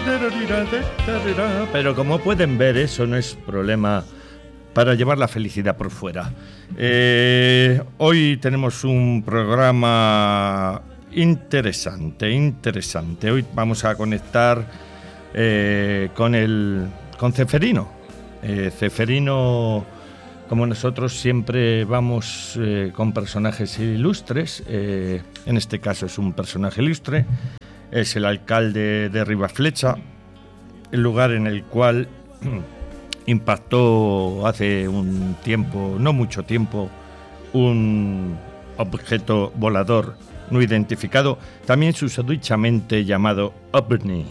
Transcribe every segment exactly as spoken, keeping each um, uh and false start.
Pero como pueden ver, eso no es problema para llevar la felicidad por fuera. Eh, hoy tenemos un programa interesante, interesante. Hoy vamos a conectar eh, con el con Ceferino. Eh, Ceferino, como nosotros siempre vamos eh, con personajes ilustres, eh, en este caso es un personaje ilustre, es el alcalde de Ribaflecha, el lugar en el cual impactó hace un tiempo, no mucho tiempo, un objeto volador no identificado, también susodichamente llamado OVNI.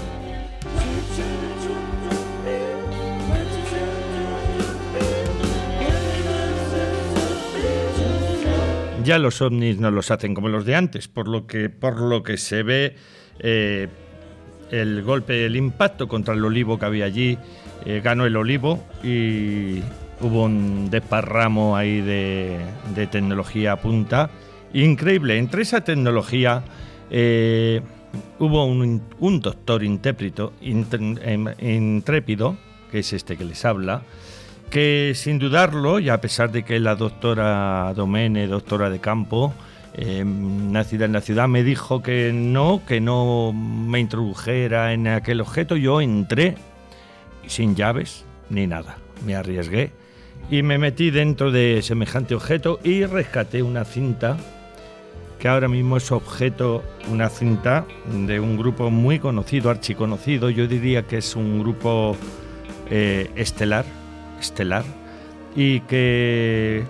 Ya los ovnis no los hacen como los de antes, por lo que, por lo que se ve, eh, el golpe, el impacto contra el olivo que había allí, eh, ganó el olivo y hubo un desparramo ahí de, de tecnología punta. Increíble, entre esa tecnología eh, hubo un, un doctor intrépido, intrépido, que es este que les habla, que sin dudarlo, y a pesar de que la doctora Domene, doctora de campo, eh, nacida en la ciudad, me dijo que no, que no me introdujera en aquel objeto, yo entré sin llaves ni nada, me arriesgué y me metí dentro de semejante objeto y rescaté una cinta, que ahora mismo es objeto, una cinta de un grupo muy conocido, archiconocido, yo diría que es un grupo eh, estelar, estelar y que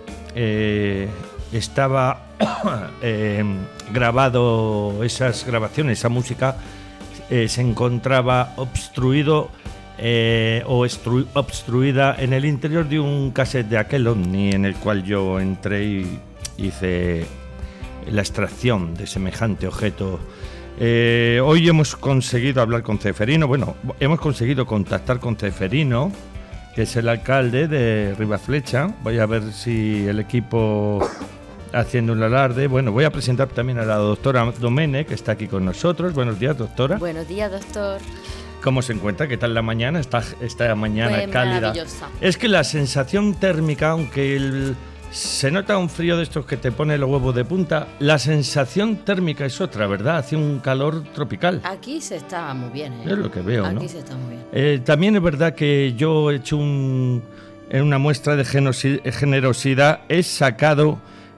eh, estaba eh, grabado, esas grabaciones, esa música eh, se encontraba obstruido eh, o estru- obstruida en el interior de un cassette de aquel ovni en el cual yo entré y hice la extracción de semejante objeto. Eh, hoy hemos conseguido hablar con Ceferino, bueno, hemos conseguido contactar con Ceferino, que es el alcalde de Ribaflecha. Voy a ver si el equipo haciendo un alarde. Bueno, voy a presentar también a la doctora Domene, que está aquí con nosotros. Buenos días, doctora. Buenos días, doctor. ¿Cómo se encuentra? ¿Qué tal la mañana? Esta, esta mañana pues cálida. Maravillosa. Es que la sensación térmica, aunque el, se nota un frío de estos que te pone los huevos de punta, la sensación térmica es otra, ¿verdad? Hace un calor tropical. Aquí se está muy bien, ¿eh? Es lo que veo, Aquí ¿no? se está muy bien. Eh, también es verdad que yo he hecho un, en una muestra de generosidad, he sacado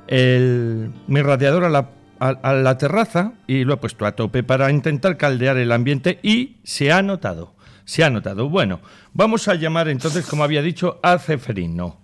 el, mi radiador a la, a, a la terraza y lo he puesto a tope para intentar caldear el ambiente y se ha notado, se ha notado. Bueno, vamos a llamar entonces, como había dicho, a Ceferino,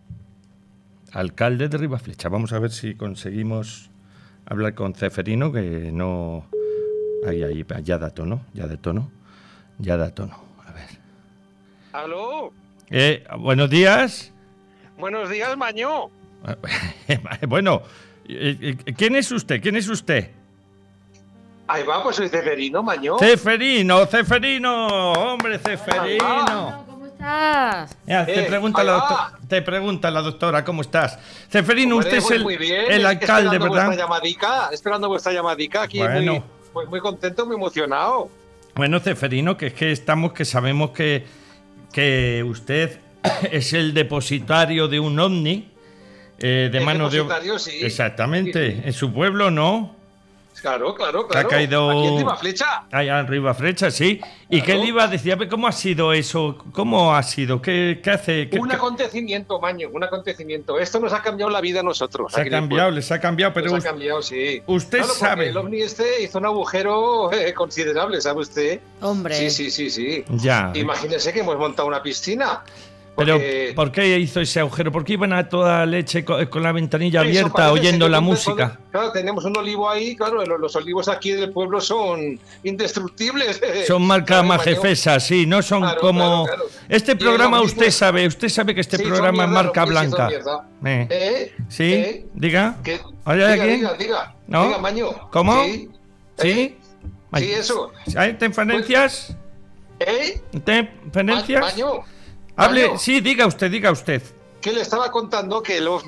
alcalde de Ribaflecha. Vamos a ver si conseguimos hablar con Ceferino, que no... Ahí, ahí, ya da tono, ya de tono, ya da tono. A ver. ¿Aló? Eh, buenos días. Buenos días, Mañó. Bueno, ¿quién es usted? ¿Quién es usted? Ahí va, pues soy Ceferino, Mañó. Ceferino, Ceferino, hombre, Ceferino. ¿Cómo estás? Mira, Eh, te, pregunta la ahí doctora, va. te pregunta la doctora, ¿cómo estás? Ceferino, Hombre, usted es pues el, muy bien, el alcalde, esperando ¿verdad? Vuestra llamadica, esperando vuestra llamadica aquí, Bueno. muy, pues muy contento, muy emocionado. Bueno, Ceferino, que es que estamos, que sabemos que, que usted es el depositario de un ovni, eh, de El mano de... depositario, sí. Exactamente, Sí. en su pueblo, ¿no? Claro, claro, Que ha claro. caído... Aquí en Ribaflecha. Allá en Ribaflecha, sí. ¿Y Claro. qué le iba a decir? A ver, ¿cómo ha sido eso? ¿Cómo ha sido? ¿Qué, qué hace? ¿Qué, Un qué- acontecimiento, Maño, un acontecimiento. Esto nos ha cambiado la vida a nosotros. Se ha aquí en el cambiado, pueblo. les ha cambiado, pero Nos ha us- cambiado, sí. usted Claro, porque sabe. el ovni este hizo un agujero eh, considerable, ¿sabe usted? Hombre. Sí, sí, sí, sí. Ya. Imagínese que hemos montado una piscina. Pero, Porque- ¿por qué hizo ese agujero? ¿Por qué iban a toda leche con, con la ventanilla Eso abierta parece oyendo ser que la cuando- música? cuando- Claro, tenemos un olivo ahí, claro, los, los olivos aquí del pueblo son indestructibles. Son marca ¿Sabe, majefesa, sí, no son Claro, como... claro, claro. Este Y el programa ovni, usted pues- sabe, usted sabe que este Sí, son programa es mierda, marca los ovnis sí son blanca. mierda. Eh. ¿Eh? ¿Sí? ¿Eh? Diga. ¿Qué? ¿Hay diga, alguien? diga, diga. ¿No? Diga, Maño. ¿Cómo? Sí. ¿Sí? ¿Eh? Ay, Sí, eso. ¿Hay interferencias? ¿Eh? ¿Interferencias? Ma- Maño. Hable, Maño, sí, diga usted, diga usted. que le estaba contando que el ovni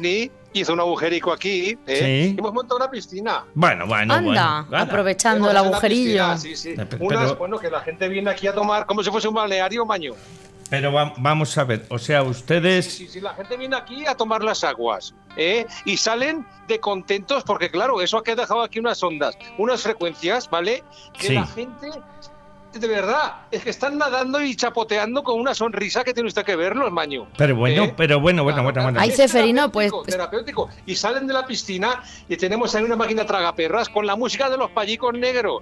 hizo un agujerico aquí, ¿eh? Sí. Y hemos montado una piscina. Bueno, bueno, Anda, bueno. aprovechando el Hemos hecho una agujerillo. piscina, sí, sí. Eh, pe- Unas, pero- bueno, que la gente viene aquí a tomar como si fuese un balneario, maño. Pero va- vamos a ver, o sea, ustedes... Sí, sí, la gente viene aquí a tomar las aguas, ¿eh? Y salen de contentos porque, claro, eso ha que dejado aquí unas ondas, unas frecuencias, ¿vale? Que Sí. la gente, de verdad, es que están nadando y chapoteando con una sonrisa que tiene usted que verlos, maño. Pero bueno, ¿Eh? pero bueno, bueno, Claro, bueno, claro. bueno. Ay, Es Ceferino, pues- terapéutico, terapéutico. Y salen de la piscina y tenemos ahí una máquina tragaperras con la música de los pallicos negros.